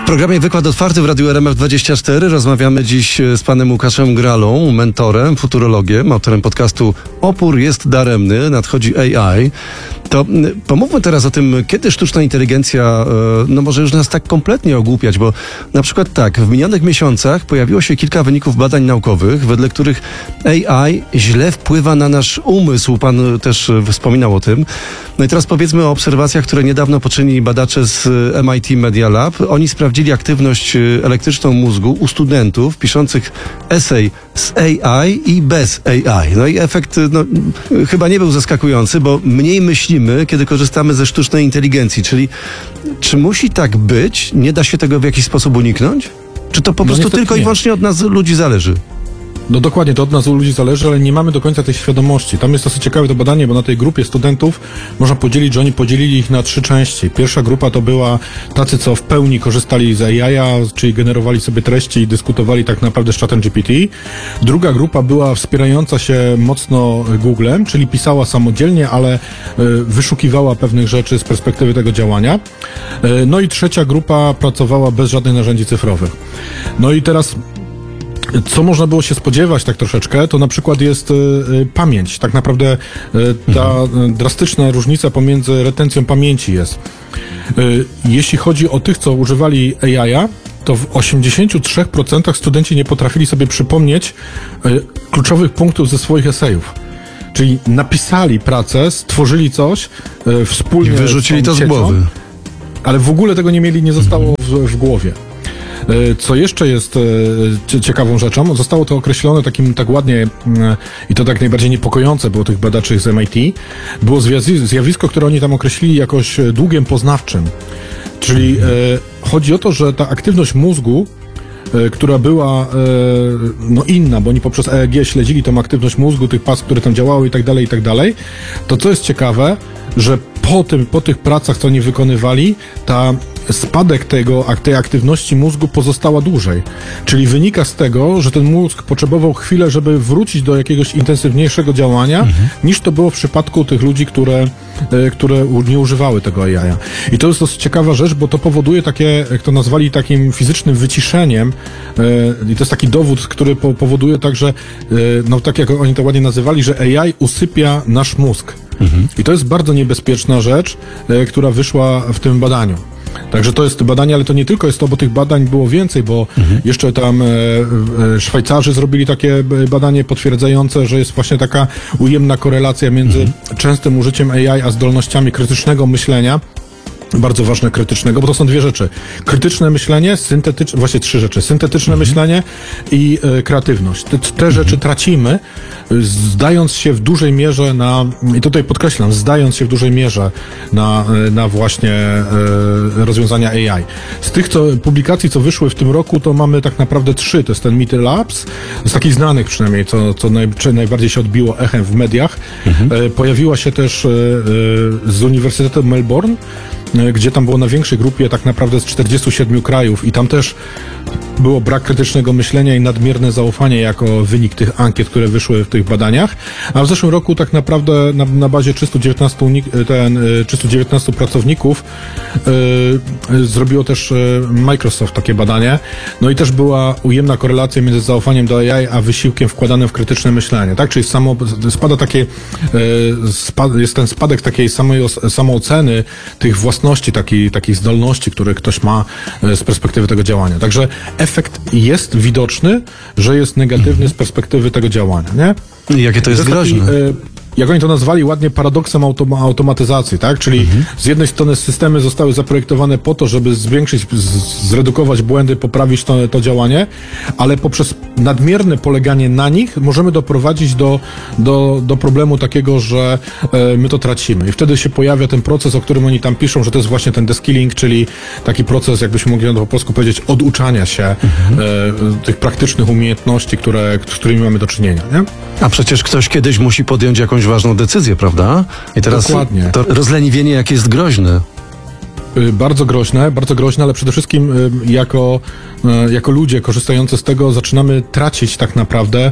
W programie Wykład Otwarty w Radiu RMF24 rozmawiamy dziś z panem Łukaszem Gralą, mentorem, futurologiem, autorem podcastu Opór jest daremny, nadchodzi AI. To pomówmy teraz o tym, kiedy sztuczna inteligencja może już nas tak kompletnie ogłupiać, bo na przykład tak, w minionych miesiącach pojawiło się kilka wyników badań naukowych, wedle których AI źle wpływa na nasz umysł. Pan też wspominał o tym. No i teraz powiedzmy o obserwacjach, które niedawno poczynili badacze z MIT Media Lab. Oni sprawdzili aktywność elektryczną mózgu u studentów piszących esej z AI i bez AI. No i efekt chyba nie był zaskakujący, bo mniej myślimy, kiedy korzystamy ze sztucznej inteligencji. Czyli czy musi tak być? Nie da się tego w jakiś sposób uniknąć? Czy to po prostu tylko i wyłącznie od nas ludzi zależy? No dokładnie, to od nas ludzi zależy, ale nie mamy do końca tej świadomości. Tam jest dosyć ciekawe to badanie, bo na tej grupie studentów można podzielić, że oni podzielili ich na 3 części. Pierwsza grupa to była tacy, co w pełni korzystali z AI, czyli generowali sobie treści i dyskutowali tak naprawdę z czatem GPT. Druga grupa była wspierająca się mocno Googlem, czyli pisała samodzielnie, ale wyszukiwała pewnych rzeczy z perspektywy tego działania. No i trzecia grupa pracowała bez żadnych narzędzi cyfrowych. No i teraz co można było się spodziewać tak troszeczkę, to na przykład jest pamięć. Tak naprawdę ta drastyczna różnica pomiędzy retencją pamięci jest. Jeśli chodzi o tych, co używali AI, to w 83% studenci nie potrafili sobie przypomnieć kluczowych punktów ze swoich esejów. Czyli napisali pracę, stworzyli coś wspólnie. I wyrzucili to z głowy. Ale w ogóle tego nie zostało w głowie. Co jeszcze jest ciekawą rzeczą, zostało to określone takim tak ładnie i to tak najbardziej niepokojące było tych badaczy z MIT, było zjawisko, które oni tam określili jakoś długiem poznawczym. Czyli chodzi o to, że ta aktywność mózgu, która była inna, bo oni poprzez EEG śledzili tą aktywność mózgu, tych pas, które tam działały i tak dalej, to co jest ciekawe, że po tych pracach, co oni wykonywali, spadek tej aktywności mózgu pozostała dłużej. Czyli wynika z tego, że ten mózg potrzebował chwilę, żeby wrócić do jakiegoś intensywniejszego działania, niż to było w przypadku tych ludzi, które nie używały tego AI. I to jest dosyć ciekawa rzecz, bo to powoduje takie, jak to nazwali, takim fizycznym wyciszeniem, i to jest taki dowód, który powoduje także, tak jak oni to ładnie nazywali, że AI usypia nasz mózg. I to jest bardzo niebezpieczna rzecz, która wyszła w tym badaniu. Także to jest badanie, ale to nie tylko jest to, bo tych badań było więcej, bo jeszcze tam Szwajcarzy zrobili takie badanie potwierdzające, że jest właśnie taka ujemna korelacja między częstym użyciem AI a zdolnościami krytycznego myślenia. Bardzo ważne krytycznego, bo to są 2 rzeczy. Krytyczne myślenie, właśnie 3 rzeczy. Syntetyczne myślenie i kreatywność. Te rzeczy tracimy, zdając się w dużej mierze i tutaj podkreślam, zdając się w dużej mierze na właśnie rozwiązania AI. Z tych publikacji, co wyszły w tym roku, to mamy tak naprawdę 3. To jest ten MIT Labs, z takich znanych przynajmniej, co najbardziej się odbiło echem w mediach. Pojawiła się też z Uniwersytetu Melbourne, gdzie tam było na większej grupie tak naprawdę z 47 krajów i tam też było brak krytycznego myślenia i nadmierne zaufanie jako wynik tych ankiet, które wyszły w tych badaniach, a w zeszłym roku tak naprawdę na bazie 319 pracowników zrobiło też Microsoft takie badanie, no i też była ujemna korelacja między zaufaniem do AI a wysiłkiem wkładanym w krytyczne myślenie, tak? Czyli jest ten spadek takiej samooceny tych własności, takich zdolności, które ktoś ma z perspektywy tego działania. Także efekt jest widoczny, że jest negatywny z perspektywy tego działania, nie? I jakie to jest groźne? Jak oni to nazwali ładnie, paradoksem automatyzacji, tak? Czyli z jednej strony systemy zostały zaprojektowane po to, żeby zredukować błędy, poprawić to działanie, ale poprzez nadmierne poleganie na nich możemy doprowadzić do problemu takiego, że my to tracimy. I wtedy się pojawia ten proces, o którym oni tam piszą, że to jest właśnie ten deskilling, czyli taki proces, jakbyśmy mogli po polsku powiedzieć, oduczania się tych praktycznych umiejętności, z którymi mamy do czynienia, nie? A przecież ktoś kiedyś musi podjąć jakąś ważną decyzję, prawda? I teraz dokładnie. To rozleniwienie jakie jest groźne. Bardzo groźne, ale przede wszystkim jako ludzie korzystający z tego zaczynamy tracić tak naprawdę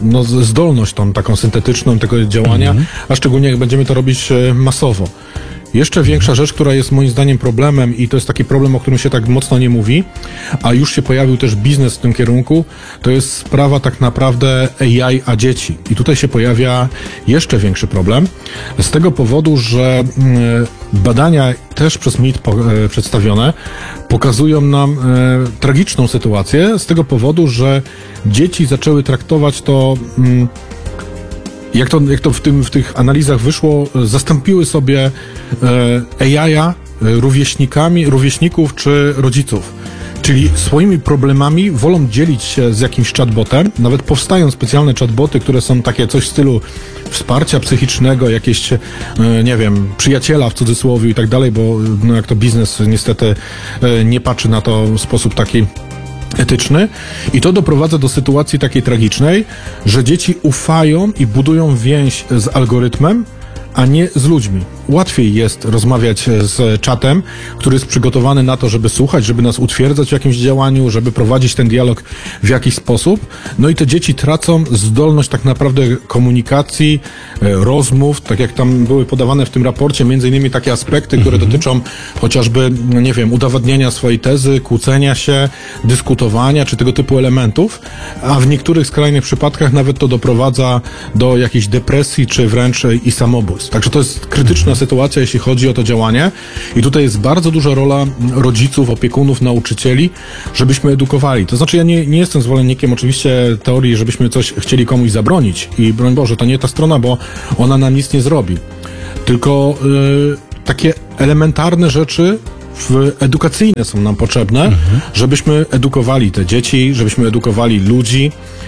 zdolność tą taką syntetyczną tego działania, a szczególnie jak będziemy to robić masowo. Jeszcze większa rzecz, która jest moim zdaniem problemem i to jest taki problem, o którym się tak mocno nie mówi, a już się pojawił też biznes w tym kierunku, to jest sprawa tak naprawdę AI a dzieci. I tutaj się pojawia jeszcze większy problem z tego powodu, że badania też przez MIT przedstawione pokazują nam tragiczną sytuację z tego powodu, że dzieci zaczęły traktować to jak to w tych analizach wyszło, zastąpiły sobie AI-a rówieśników czy rodziców. Czyli swoimi problemami wolą dzielić się z jakimś chatbotem. Nawet powstają specjalne chatboty, które są takie coś w stylu wsparcia psychicznego, jakieś, nie wiem, przyjaciela w cudzysłowie i tak dalej, bo no, jak to biznes niestety nie patrzy na to w sposób taki etyczny i to doprowadza do sytuacji takiej tragicznej, że dzieci ufają i budują więź z algorytmem, a nie z ludźmi. Łatwiej jest rozmawiać z czatem, który jest przygotowany na to, żeby słuchać, żeby nas utwierdzać w jakimś działaniu, żeby prowadzić ten dialog w jakiś sposób. No i te dzieci tracą zdolność tak naprawdę komunikacji, rozmów, tak jak tam były podawane w tym raporcie, między innymi takie aspekty, które dotyczą chociażby, no nie wiem, udowadniania swojej tezy, kłócenia się, dyskutowania, czy tego typu elementów, a w niektórych skrajnych przypadkach nawet to doprowadza do jakiejś depresji, czy wręcz i samobójstw. Także to jest krytyczna sytuacja, jeśli chodzi o to działanie i tutaj jest bardzo duża rola rodziców, opiekunów, nauczycieli, żebyśmy edukowali. To znaczy ja nie jestem zwolennikiem oczywiście teorii, żebyśmy coś chcieli komuś zabronić i broń Boże, to nie ta strona, bo ona nam nic nie zrobi. Tylko takie elementarne rzeczy edukacyjne są nam potrzebne, żebyśmy edukowali te dzieci, żebyśmy edukowali ludzi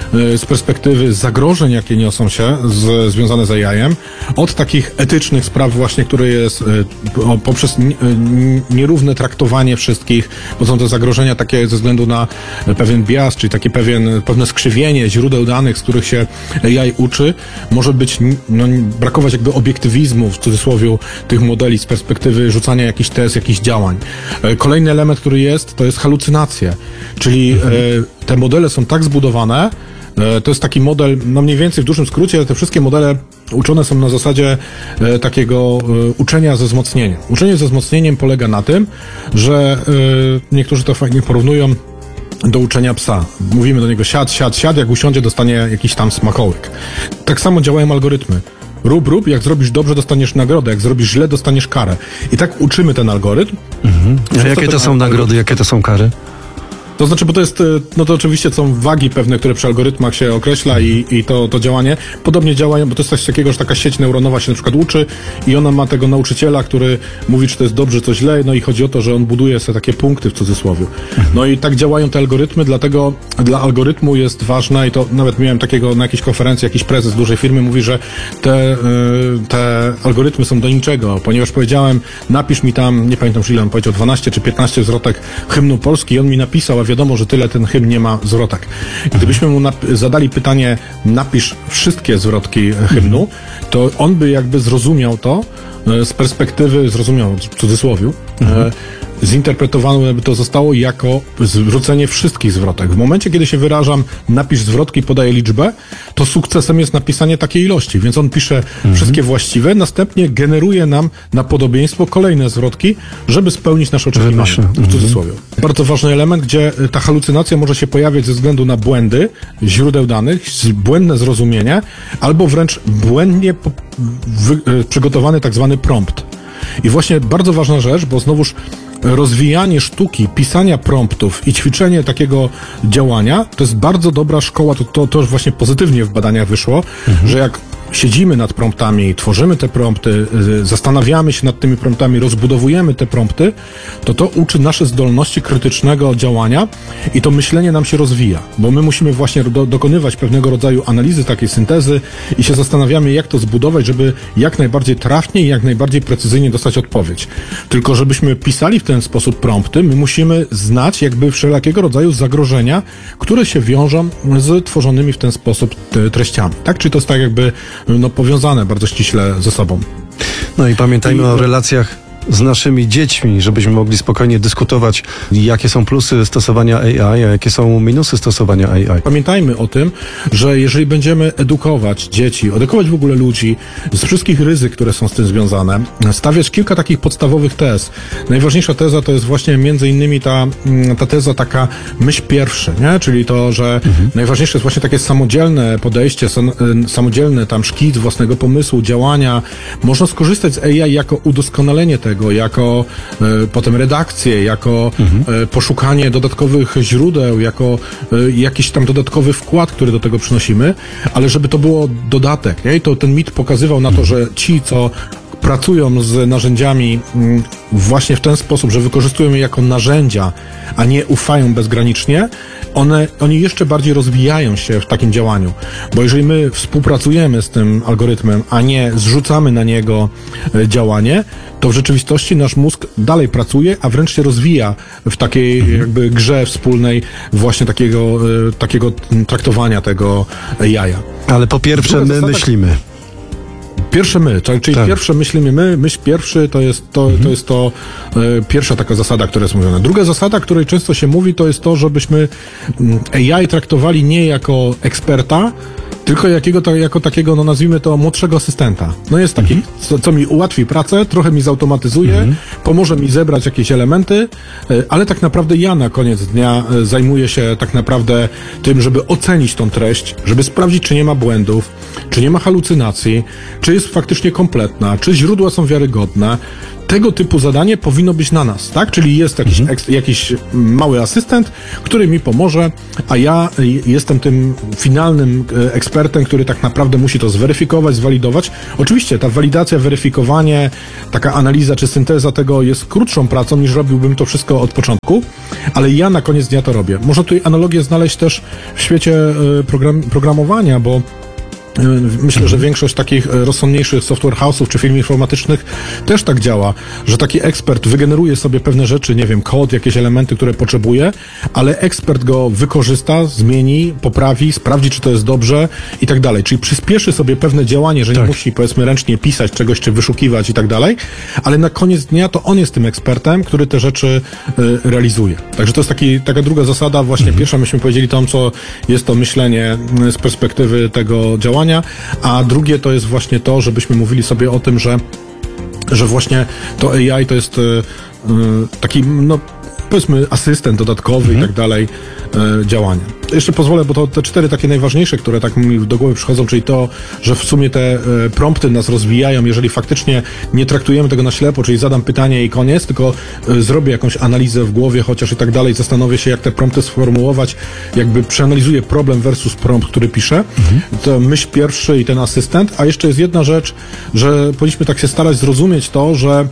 z perspektywy zagrożeń, jakie niosą się związane z AI-em, od takich etycznych spraw właśnie, które jest poprzez nierówne traktowanie wszystkich, bo są to zagrożenia takie ze względu na pewien bias, czyli takie pewne skrzywienie źródeł danych, z których się AI uczy, może być, brakować jakby obiektywizmu, w cudzysłowie, tych modeli z perspektywy rzucania jakichś tez, jakichś działań. Kolejny element, który jest, to jest halucynacja, czyli te modele są tak zbudowane, to jest taki model, no mniej więcej w dużym skrócie, te wszystkie modele uczone są na zasadzie takiego uczenia ze wzmocnieniem. Uczenie ze wzmocnieniem polega na tym, że niektórzy to fajnie porównują do uczenia psa. Mówimy do niego siad, jak usiądzie, dostanie jakiś tam smakołyk. Tak samo działają algorytmy. Rób, jak zrobisz dobrze, dostaniesz nagrodę, jak zrobisz źle, dostaniesz karę. I tak uczymy ten algorytm. A jakie to są nagrody, jakie to są kary? To znaczy, bo to jest, no to oczywiście są wagi pewne, które przy algorytmach się określa i to działanie podobnie działają, bo to jest coś takiego, że taka sieć neuronowa się na przykład uczy i ona ma tego nauczyciela, który mówi, czy to jest dobrze, co źle, no i chodzi o to, że on buduje sobie takie punkty w cudzysłowie. No i tak działają te algorytmy, dlatego dla algorytmu jest ważne i to nawet miałem takiego na jakiejś konferencji, jakiś prezes dużej firmy mówi, że te algorytmy są do niczego, ponieważ powiedziałem, napisz mi tam, nie pamiętam ile on powiedział, 12 czy 15 zwrotek hymnu Polski i on mi napisał, a wiadomo, że tyle ten hymn nie ma zwrotek. Gdybyśmy mu zadali pytanie, napisz wszystkie zwrotki hymnu, to on by jakby zrozumiał to z perspektywy, zrozumiał w cudzysłowiu, zinterpretowane by to zostało jako zwrócenie wszystkich zwrotek. W momencie, kiedy się wyrażam, napisz zwrotki, podaję liczbę, to sukcesem jest napisanie takiej ilości, więc on pisze wszystkie właściwe, następnie generuje nam na podobieństwo kolejne zwrotki, żeby spełnić nasze oczekiwania, w cudzysłowie. Bardzo ważny element, gdzie ta halucynacja może się pojawiać ze względu na błędy źródeł danych, błędne zrozumienie, albo wręcz błędnie przygotowany tak zwany prompt. I właśnie bardzo ważna rzecz, bo znowuż rozwijanie sztuki, pisania promptów i ćwiczenie takiego działania, to jest bardzo dobra szkoła, to już właśnie pozytywnie w badaniach wyszło, że jak siedzimy nad promptami, tworzymy te prompty, zastanawiamy się nad tymi promptami, rozbudowujemy te prompty, to uczy nasze zdolności krytycznego działania i to myślenie nam się rozwija, bo my musimy właśnie dokonywać pewnego rodzaju analizy, takiej syntezy i się zastanawiamy, jak to zbudować, żeby jak najbardziej trafnie i jak najbardziej precyzyjnie dostać odpowiedź. Tylko żebyśmy pisali w ten sposób prompty, my musimy znać jakby wszelakiego rodzaju zagrożenia, które się wiążą z tworzonymi w ten sposób treściami. Tak? Czyli to jest tak jakby powiązane bardzo ściśle ze sobą. No i pamiętajmy o relacjach z naszymi dziećmi, żebyśmy mogli spokojnie dyskutować, jakie są plusy stosowania AI, a jakie są minusy stosowania AI. Pamiętajmy o tym, że jeżeli będziemy edukować dzieci, edukować w ogóle ludzi z wszystkich ryzyk, które są z tym związane, stawiać kilka takich podstawowych tez. Najważniejsza teza to jest właśnie między innymi ta teza taka myśl pierwszy, nie? Czyli to, że najważniejsze jest właśnie takie samodzielne podejście, samodzielny tam szkic własnego pomysłu, działania. Można skorzystać z AI jako udoskonalenie tego, jako potem redakcję, jako poszukanie dodatkowych źródeł, jako jakiś tam dodatkowy wkład, który do tego przynosimy, ale żeby to było dodatek, nie? I to ten mit pokazywał na to, że ci, co pracują z narzędziami właśnie w ten sposób, że wykorzystują je jako narzędzia, a nie ufają bezgranicznie, oni jeszcze bardziej rozwijają się w takim działaniu. Bo jeżeli my współpracujemy z tym algorytmem, a nie zrzucamy na niego działanie, to w rzeczywistości nasz mózg dalej pracuje, a wręcz się rozwija w takiej jakby grze wspólnej właśnie takiego traktowania tego jaja. Ale po pierwsze my myślimy. Pierwsze my, czyli pierwsze myślimy my, myśl pierwszy to jest pierwsza taka zasada, która jest mówiona. Druga zasada, której często się mówi, to jest to, żebyśmy AI traktowali nie jako eksperta, tylko jako takiego, no nazwijmy to, młodszego asystenta. No jest taki, co mi ułatwi pracę, trochę mi zautomatyzuje, pomoże mi zebrać jakieś elementy, ale tak naprawdę ja na koniec dnia zajmuję się tak naprawdę tym, żeby ocenić tą treść, żeby sprawdzić, czy nie ma błędów, czy nie ma halucynacji, czy jest faktycznie kompletna, czy źródła są wiarygodne. Tego typu zadanie powinno być na nas, tak? Czyli jest jakiś mały asystent, który mi pomoże, a ja jestem tym finalnym ekspertem, który tak naprawdę musi to zweryfikować, zwalidować. Oczywiście ta walidacja, weryfikowanie, taka analiza czy synteza tego jest krótszą pracą, niż robiłbym to wszystko od początku, ale ja na koniec dnia to robię. Można tutaj analogię znaleźć też w świecie programowania, bo myślę, że większość takich rozsądniejszych software house'ów czy firm informatycznych też tak działa, że taki ekspert wygeneruje sobie pewne rzeczy, nie wiem, kod, jakieś elementy, które potrzebuje, ale ekspert go wykorzysta, zmieni, poprawi, sprawdzi, czy to jest dobrze i tak dalej. Czyli przyspieszy sobie pewne działanie, że nie musi, powiedzmy, ręcznie pisać czegoś, czy wyszukiwać i tak dalej, ale na koniec dnia to on jest tym ekspertem, który te rzeczy realizuje. Także to jest taka druga zasada, właśnie pierwsza myśmy powiedzieli tam, co jest to myślenie z perspektywy tego działania, a drugie to jest właśnie to, żebyśmy mówili sobie o tym, że właśnie to AI to jest taki, no powiedzmy, asystent dodatkowy i tak dalej działania. Jeszcze pozwolę, bo to te 4 takie najważniejsze, które tak mi do głowy przychodzą, czyli to, że w sumie te prompty nas rozwijają, jeżeli faktycznie nie traktujemy tego na ślepo, czyli zadam pytanie i koniec, tylko zrobię jakąś analizę w głowie chociaż i tak dalej, zastanowię się, jak te prompty sformułować, jakby przeanalizuję problem versus prompt, który piszę. To myśl pierwszy i ten asystent, a jeszcze jest jedna rzecz, że powinniśmy tak się starać zrozumieć to, że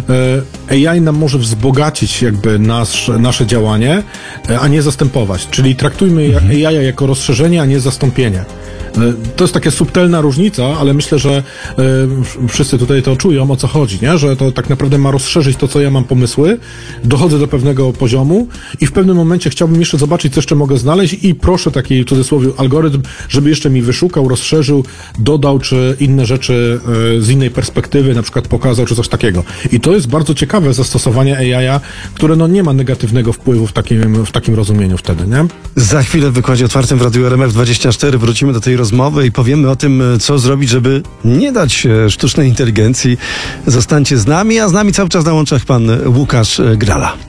AI nam może wzbogacić jakby nasze działanie, a nie zastępować. Czyli traktujmy AI jako rozszerzenie, a nie zastąpienie. To jest taka subtelna różnica, ale myślę, że wszyscy tutaj to czują, o co chodzi, nie? Że to tak naprawdę ma rozszerzyć to, co ja mam pomysły, dochodzę do pewnego poziomu i w pewnym momencie chciałbym jeszcze zobaczyć, co jeszcze mogę znaleźć i proszę taki, w cudzysłowie, algorytm, żeby jeszcze mi wyszukał, rozszerzył, dodał, czy inne rzeczy z innej perspektywy, na przykład pokazał, czy coś takiego. I to jest bardzo ciekawe zastosowanie AI, które no nie ma negatywnego wpływu w takim rozumieniu wtedy, nie? Za chwilę w wykładzie otwartym w Radiu RMF24 wrócimy do tej rozmowy i powiemy o tym, co zrobić, żeby nie dać sztucznej inteligencji. Zostańcie z nami, a z nami cały czas na łączach pan Łukasz Grala.